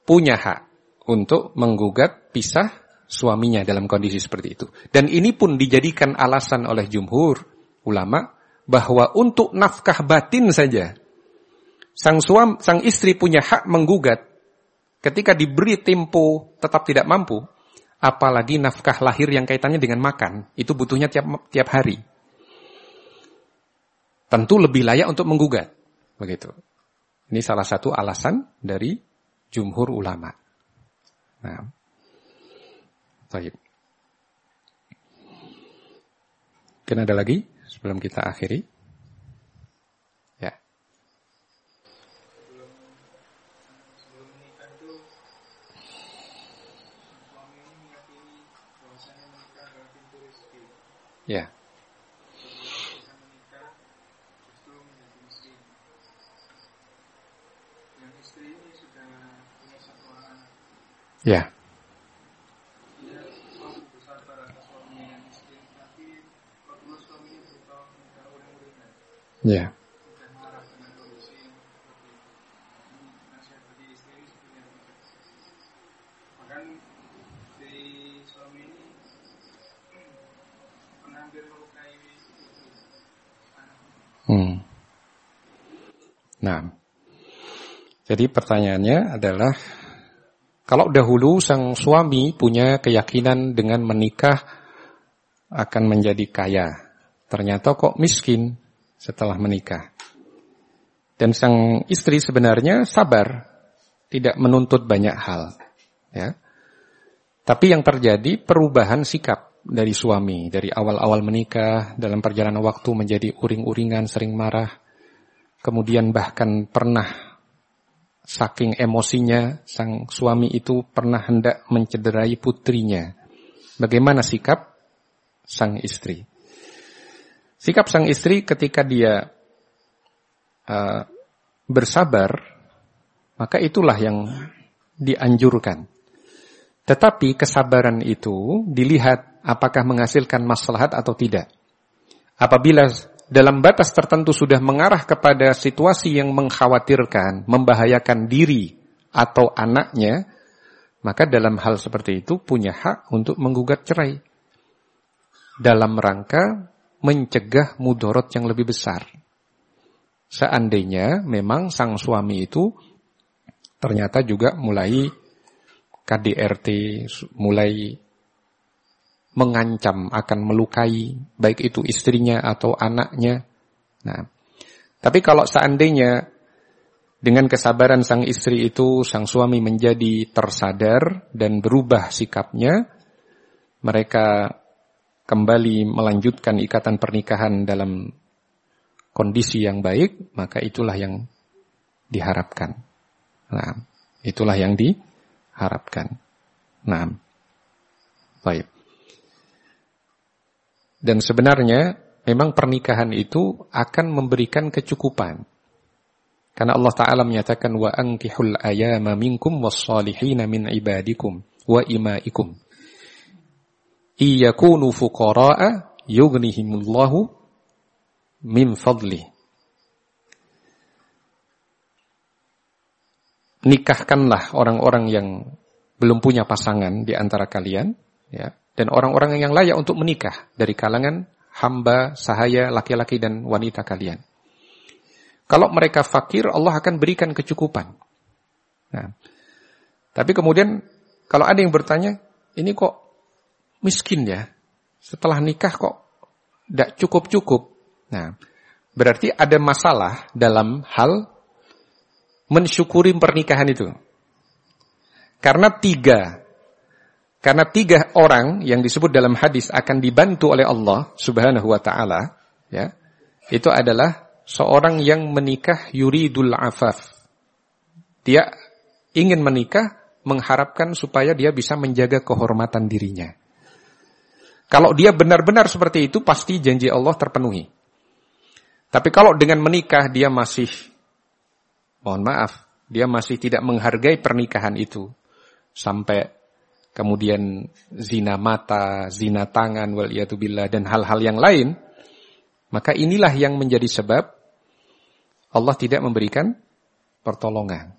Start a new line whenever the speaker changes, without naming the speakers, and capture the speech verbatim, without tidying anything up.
punya hak untuk menggugat pisah suaminya dalam kondisi seperti itu. Dan ini pun dijadikan alasan oleh jumhur ulama bahwa untuk nafkah batin saja sang suami, sang istri punya hak menggugat ketika diberi tempo tetap tidak mampu, apalagi nafkah lahir yang kaitannya dengan makan, itu butuhnya tiap tiap hari. Tentu lebih layak untuk menggugat, begitu. Ini salah satu alasan dari jumhur ulama. Nah, baik. Mungkin ada lagi sebelum kita akhiri? Ya.
Sebelum menikah itu suami ini meyakini bahwasanya menikah adalah pintu rezeki.
Ya.
Ketika menikah justru menjadi miskin. Yang istri ini sudah punya satu anak.
Ya.
Dia mampu bersabar atas suaminya yang miskin, tapi apabila suaminya berusaha menikah uring-uringan.
Ya.
Sudah marah dengan kondisi yang seperti itu. Ini nasihat bagi istri ini sebenarnya bijak. Bahkan si suami ini pernah hampir melukai anaknya.
Hmm. Nah, jadi pertanyaannya adalah, kalau dahulu sang suami punya keyakinan dengan menikah akan menjadi kaya, ternyata kok miskin setelah menikah. Dan sang istri sebenarnya sabar, tidak menuntut banyak hal, ya. Tapi yang terjadi perubahan sikap dari suami, dari awal-awal menikah, dalam perjalanan waktu menjadi uring-uringan, sering marah, kemudian bahkan pernah saking emosinya, sang suami itu pernah hendak mencederai putrinya. Bagaimana sikap sang istri? Sikap sang istri ketika dia uh, bersabar, maka itulah yang dianjurkan. Tetapi kesabaran itu dilihat apakah menghasilkan maslahat atau tidak. Apabila dalam batas tertentu sudah mengarah kepada situasi yang mengkhawatirkan, membahayakan diri atau anaknya, maka dalam hal seperti itu punya hak untuk menggugat cerai. Dalam rangka mencegah mudorot yang lebih besar. Seandainya memang sang suami itu ternyata juga mulai K D R T, mulai mengancam akan melukai baik itu istrinya atau anaknya. Nah, tapi kalau seandainya dengan kesabaran sang istri itu sang suami menjadi tersadar dan berubah sikapnya, mereka kembali melanjutkan ikatan pernikahan dalam kondisi yang baik, maka itulah yang diharapkan. Nah, itulah yang diharapkan. Nah, baik. Dan sebenarnya memang pernikahan itu akan memberikan kecukupan. Karena Allah Ta'ala menyatakan wa ankihul ayama minkum wassalihina min ibadikum wa imaikum. Iyakunu fuqara'a yughnihimullahu min fadlih. Nikahkanlah orang-orang yang belum punya pasangan di antara kalian, ya, dan orang-orang yang layak untuk menikah dari kalangan hamba, sahaya, laki-laki dan wanita kalian. Kalau mereka fakir, Allah akan berikan kecukupan. Nah, tapi kemudian kalau ada yang bertanya, ini kok miskin ya? Setelah nikah kok tidak cukup-cukup? Nah, berarti ada masalah dalam hal mensyukuri pernikahan itu. Karena tiga Karena tiga orang yang disebut dalam hadis akan dibantu oleh Allah Subhanahu wa ta'ala, ya, itu adalah seorang yang menikah yuridul afaf. Dia ingin menikah mengharapkan supaya dia bisa menjaga kehormatan dirinya. Kalau dia benar-benar seperti itu, pasti janji Allah terpenuhi. Tapi kalau dengan menikah dia masih, mohon maaf, dia masih tidak menghargai pernikahan itu, sampai kemudian zina mata, zina tangan, waliyatubillah, dan hal-hal yang lain, maka inilah yang menjadi sebab Allah tidak memberikan pertolongan.